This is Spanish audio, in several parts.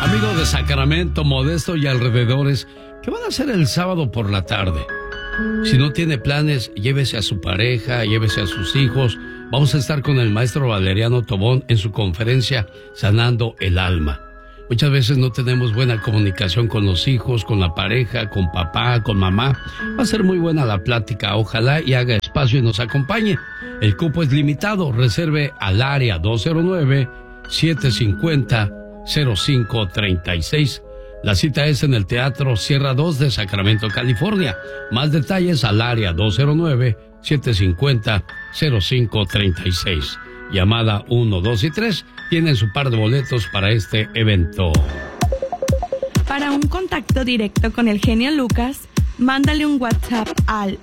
Amigo de Sacramento, Modesto y alrededores, ¿qué van a hacer el sábado por la tarde? Si no tiene planes, llévese a su pareja, llévese a sus hijos. Vamos a estar con el maestro Valeriano Tobón en su conferencia Sanando el Alma. Muchas veces no tenemos buena comunicación con los hijos, con la pareja, con papá, con mamá. Va a ser muy buena la plática. Ojalá y haga espacio y nos acompañe. El cupo es limitado. Reserve al área 209-750-0536. La cita es en el Teatro Sierra 2 de Sacramento, California. Más detalles al área 209-750-0536. Llamada 1, 2 y 3 tienen su par de boletos para este evento. Para un contacto directo con el genio Lucas, mándale un WhatsApp al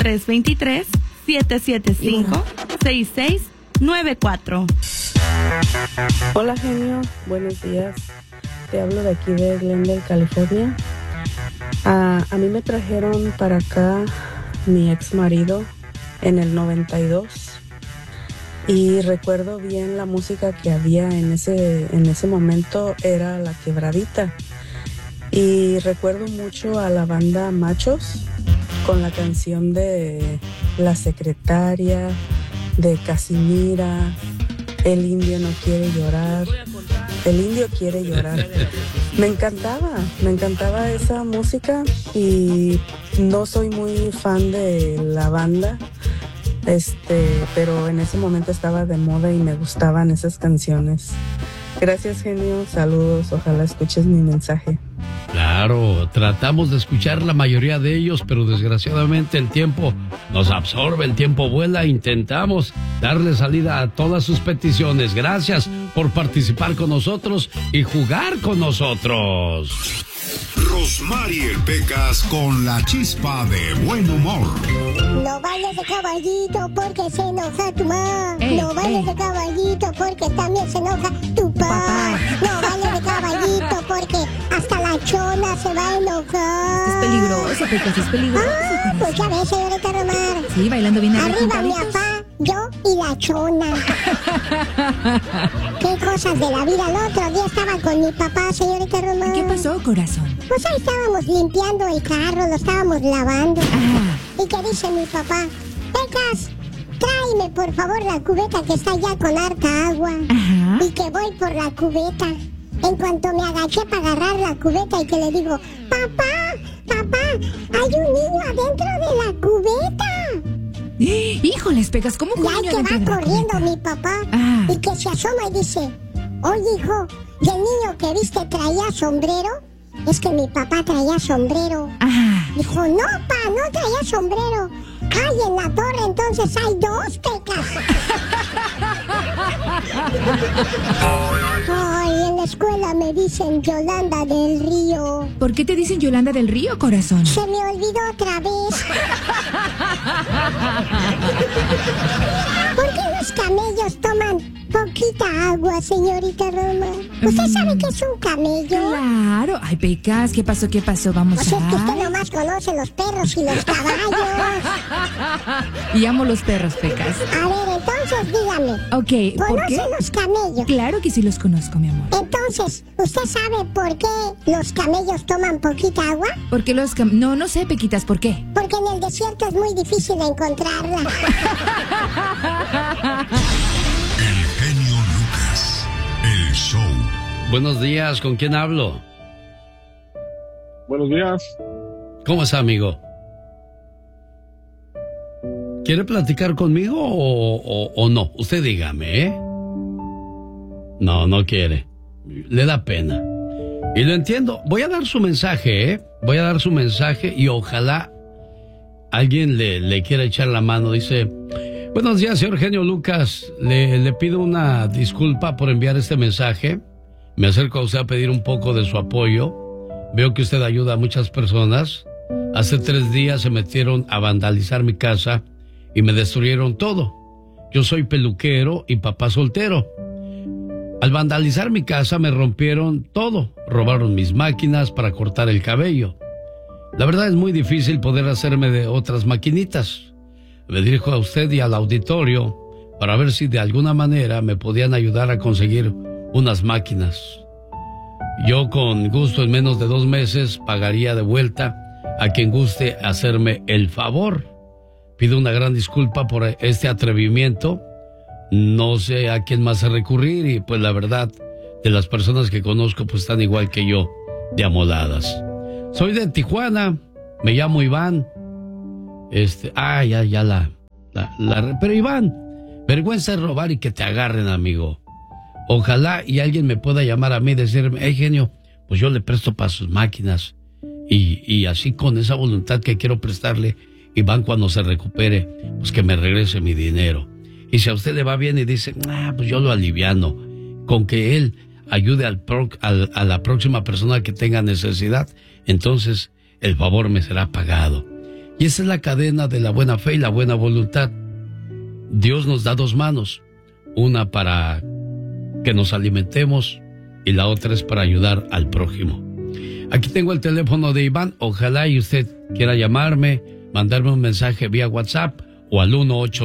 1323-775-6694. Hola genio, buenos días. Te hablo de aquí de Glendale, California. A mí me trajeron para acá mi ex marido en el 92. Y recuerdo bien la música que había en ese momento, era La Quebradita. Y recuerdo mucho a la banda Machos con la canción de La Secretaria, de Casimira, El Indio no quiere llorar, El Indio quiere llorar. Me encantaba esa música y no soy muy fan de la banda. Pero en ese momento estaba de moda y me gustaban esas canciones. Gracias, genio, saludos, ojalá escuches mi mensaje. Claro, tratamos de escuchar la mayoría de ellos, pero desgraciadamente el tiempo nos absorbe, el tiempo vuela. Intentamos darle salida a todas sus peticiones. Gracias por participar con nosotros y jugar con nosotros. Rosmarie Pecas con la chispa de buen humor. No vayas de caballito porque se enoja tu mamá. No vayas de caballito porque también se enoja tu papá. No vayas de caballito porque hasta la chona se va a enojar. Es peligroso, Pecas, es peligroso. Pues ya ves, señorita Romar. Sí, bailando bien arriba mi papá, yo y la chona. Qué cosas de la vida. El otro día estaba con mi papá, señorita Romar. ¿Qué pasó, corazón? Pues ahí estábamos limpiando el carro, lo estábamos lavando. ¿Y qué dice mi papá? Pecas, tráeme por favor la cubeta que está ya con harta agua. Y que voy por la cubeta. En cuanto me agaché para agarrar la cubeta y que le digo, papá, hay un niño adentro de la cubeta. Híjoles, Pecas, ¿cómo que un niño adentro de la cubeta? Y ahí que va corriendo mi papá y que se asoma y dice, oye hijo, ¿y el niño que viste traía sombrero? Es que mi papá traía sombrero. Dijo, no, pa, no traía sombrero. Ay, en la torre entonces hay dos, Pecas. Ay, en la escuela me dicen Yolanda del Río. ¿Por qué te dicen Yolanda del Río, corazón? Se me olvidó otra vez. ¿Por qué los camellos toman poquita agua, señorita Roma? ¿Usted sabe qué es un camello? Claro. Ay, Pecas, ¿qué pasó? Vamos pues a... Pues es que usted nomás conoce los perros y los caballos. Y amo los perros, Pecas. A ver, entonces dígame. Ok, ¿por qué? ¿Conoce los camellos? Claro que sí los conozco, mi amor. Entonces, ¿usted sabe por qué los camellos toman poquita agua? Porque los No sé, Pequitas, ¿por qué? Porque en el desierto es muy difícil encontrarla. El genio Lucas, el show. Buenos días, ¿con quién hablo? Buenos días. ¿Cómo está, amigo? ¿Quiere platicar conmigo o no? Usted dígame, ¿eh? No quiere. Le da pena. Y lo entiendo. Voy a dar su mensaje, ¿eh? Voy a dar su mensaje y ojalá alguien le quiera echar la mano. Dice, buenos días, señor genio Lucas. Le pido una disculpa por enviar este mensaje. Me acerco a usted a pedir un poco de su apoyo. Veo que usted ayuda a muchas personas. Hace 3 días se metieron a vandalizar mi casa y me destruyeron todo. Yo soy peluquero y papá soltero. Al vandalizar mi casa me rompieron todo. Robaron mis máquinas para cortar el cabello. La verdad es muy difícil poder hacerme de otras maquinitas. Me dirijo a usted y al auditorio para ver si de alguna manera me podían ayudar a conseguir unas máquinas. Yo con gusto en menos de 2 meses pagaría de vuelta a quien guste hacerme el favor. Pido una gran disculpa por este atrevimiento. No sé a quién más recurrir y pues la verdad de las personas que conozco pues están igual que yo, de amoladas. Soy de Tijuana, me llamo Iván. Pero Iván, vergüenza es robar y que te agarren, amigo. Ojalá y alguien me pueda llamar a mí y decirme, hey, genio, pues yo le presto para sus máquinas. Y así con esa voluntad que quiero prestarle, Iván, cuando se recupere, pues que me regrese mi dinero. Y si a usted le va bien y dice, pues yo lo aliviano, con que él ayude a la próxima persona que tenga necesidad, entonces el favor me será pagado. Y esa es la cadena de la buena fe y la buena voluntad. Dios nos da 2 manos, una para que nos alimentemos y la otra es para ayudar al prójimo. Aquí tengo el teléfono de Iván, ojalá y usted quiera llamarme, mandarme un mensaje vía WhatsApp o al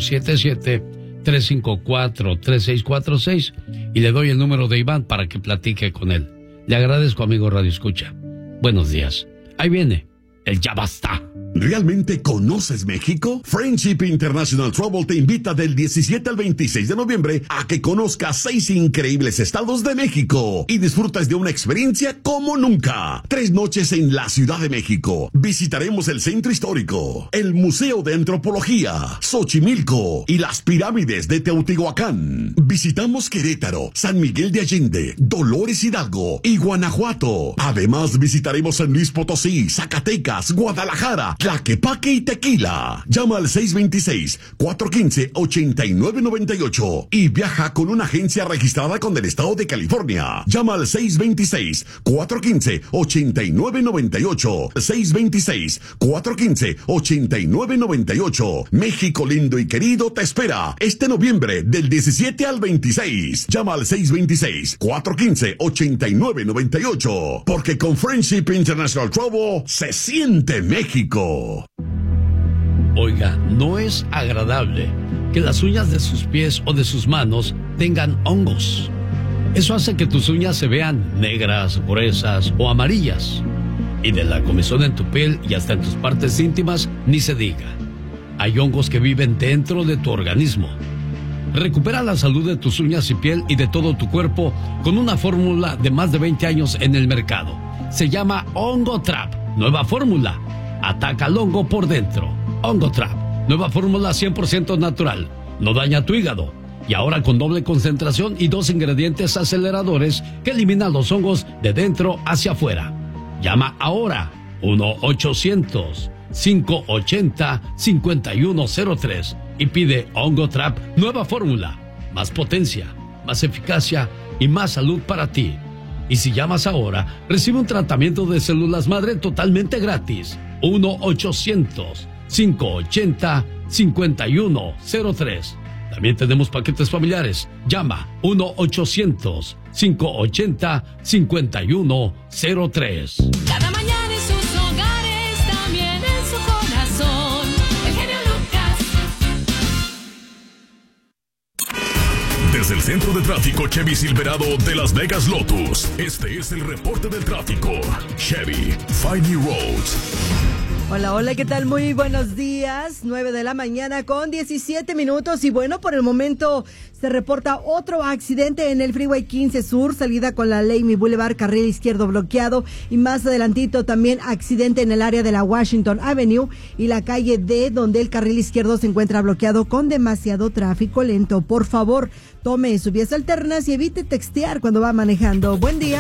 1877-354-3646 y le doy el número de Iván para que platique con él. Le agradezco, amigo Radio Escucha. Buenos días. Ahí viene el Ya Basta. ¿Realmente conoces México? Friendship International Travel te invita del 17 al 26 de noviembre a que conozcas 6 increíbles estados de México y disfrutas de una experiencia como nunca. 3 noches en la Ciudad de México. Visitaremos el Centro Histórico, el Museo de Antropología, Xochimilco y las pirámides de Teotihuacán. Visitamos Querétaro, San Miguel de Allende, Dolores Hidalgo y Guanajuato. Además visitaremos San Luis Potosí, Zacatecas, Guadalajara, Tlaquepaque y Tequila. Llama al 626-415-8998 y viaja con una agencia registrada con el estado de California. Llama al 626-415-8998. 626-415-8998. México lindo y querido te espera este noviembre del 17 al 26. Llama al 626-415-8998. Porque con Friendship International Travel se siente México. Oiga, no es agradable que las uñas de sus pies o de sus manos tengan hongos. Eso hace que tus uñas se vean negras, gruesas o amarillas. Y de la comezón en tu piel y hasta en tus partes íntimas, ni se diga. Hay hongos que viven dentro de tu organismo. Recupera la salud de tus uñas y piel y de todo tu cuerpo con una fórmula de más de 20 años en el mercado. Se llama Hongo Trap. Nueva fórmula. Ataca al hongo por dentro. Hongo Trap. Nueva fórmula 100% natural. No daña tu hígado. Y ahora con doble concentración y 2 ingredientes aceleradores que eliminan los hongos de dentro hacia afuera. Llama ahora. 1-800-580-5103 y pide Hongo Trap Nueva fórmula. Más potencia, más eficacia y más salud para ti. Y si llamas ahora, recibe un tratamiento de células madre totalmente gratis. 1-800-580-5103. También tenemos paquetes familiares. Llama 1-800-580-5103. Cada mañana en sus hogares, también en su corazón. El genio Lucas. Desde el centro de tráfico Chevy Silverado de Las Vegas Lotus, este es el reporte del tráfico. Chevy, Find New Roads. Hola, hola, ¿qué tal? Muy buenos días. 9 de la mañana con 17 minutos. Y bueno, por el momento se reporta otro accidente en el Freeway 15 Sur, salida con la Lamy Boulevard, carril izquierdo bloqueado. Y más adelantito también accidente en el área de la Washington Avenue y la calle D, donde el carril izquierdo se encuentra bloqueado con demasiado tráfico lento. Por favor, tome sus vías alternas y evite textear cuando va manejando. Buen día.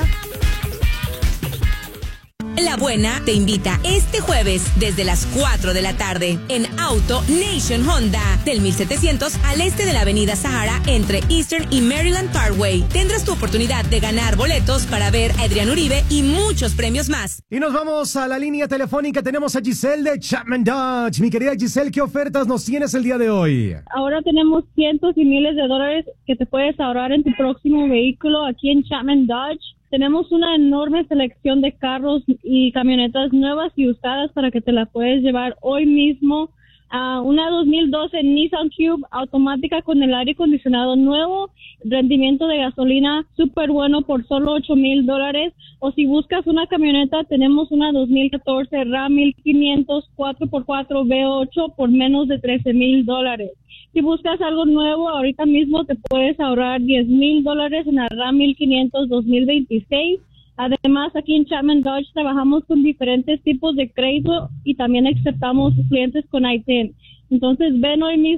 La Buena te invita este jueves desde las 4 de la tarde en Auto Nation Honda del 1700 al este de la avenida Sahara entre Eastern y Maryland Parkway. Tendrás tu oportunidad de ganar boletos para ver a Adrián Uribe y muchos premios más. Y nos vamos a la línea telefónica. Tenemos a Giselle de Chapman Dodge. Mi querida Giselle, ¿qué ofertas nos tienes el día de hoy? Ahora tenemos cientos y miles de dólares que te puedes ahorrar en tu próximo vehículo aquí en Chapman Dodge. Tenemos una enorme selección de carros y camionetas nuevas y usadas para que te las puedes llevar hoy mismo Una 2012 Nissan Cube automática con el aire acondicionado nuevo, rendimiento de gasolina súper bueno por solo $8,000. O si buscas una camioneta, tenemos una 2014 RAM 1500 4x4 V8 por menos de $13,000. Si buscas algo nuevo, ahorita mismo te puedes ahorrar $10,000 en la RAM 1500 2026. Además, aquí en Chapman Dodge trabajamos con diferentes tipos de crédito y también aceptamos clientes con ITIN. Entonces, ven hoy mismo